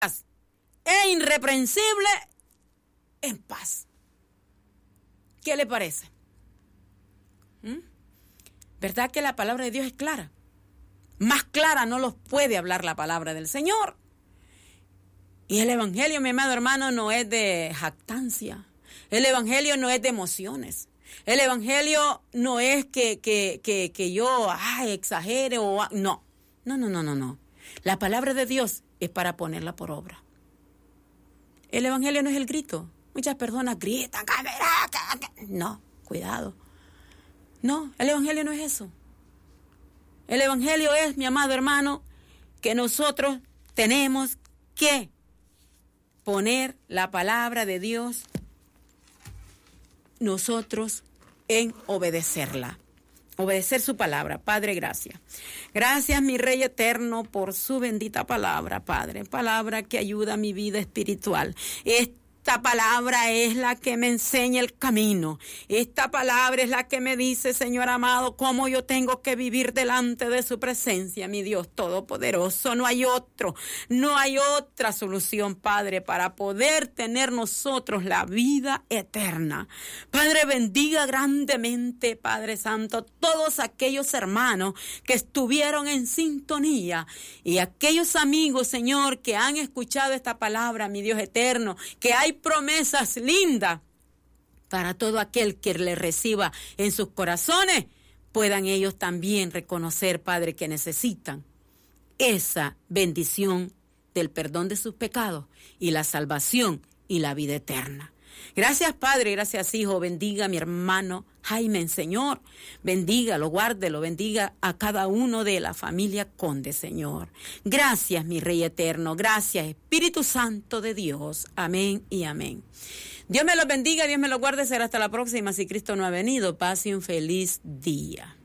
e irreprensible en paz. ¿Qué le parece? ¿Verdad que la palabra de Dios es clara? Más clara no los puede hablar la palabra del Señor. Y el evangelio, mi amado hermano, no es de jactancia. El evangelio no es de emociones. El evangelio no es que yo exagere o... No. La palabra de Dios es para ponerla por obra. El evangelio no es el grito. Muchas personas gritan. No, cuidado. No, el evangelio no es eso. El evangelio es, mi amado hermano, que nosotros tenemos que poner la palabra de Dios nosotros en obedecerla. Obedecer su palabra. Padre, gracias. Gracias, mi Rey eterno, por su bendita palabra, Padre. Palabra que ayuda a mi vida espiritual. Esta palabra es la que me enseña el camino. Esta palabra es la que me dice, Señor amado, cómo yo tengo que vivir delante de su presencia, mi Dios todopoderoso. No hay otra solución, Padre, para poder tener nosotros la vida eterna. Padre, bendiga grandemente, Padre Santo, todos aquellos hermanos que estuvieron en sintonía y aquellos amigos, Señor, que han escuchado esta palabra, mi Dios eterno, que hay promesas lindas para todo aquel que le reciba en sus corazones, puedan ellos también reconocer, Padre, que necesitan esa bendición del perdón de sus pecados y la salvación y la vida eterna. Gracias, Padre, gracias, Hijo. Bendiga a mi hermano Jaime, Señor. Bendígalo, guárdelo, bendiga a cada uno de la familia Conde, Señor. Gracias, mi Rey eterno. Gracias, Espíritu Santo de Dios. Amén y amén. Dios me los bendiga, Dios me los guarde. Será hasta la próxima. Si Cristo no ha venido, pase un feliz día.